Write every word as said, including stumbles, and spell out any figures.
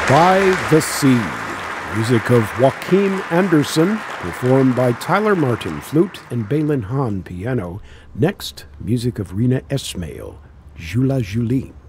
By the Sea, music of Joachim Andersen, performed by Tyler Martin, flute, and Balin Hahn, piano. Next, music of Rina Esmail, Jula Julie.